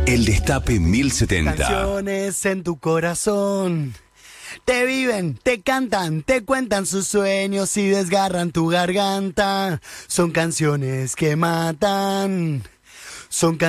El Destape 1070. Canciones en tu corazón. Te viven, te cantan, te cuentan sus sueños y desgarran tu garganta. Son canciones que matan. Son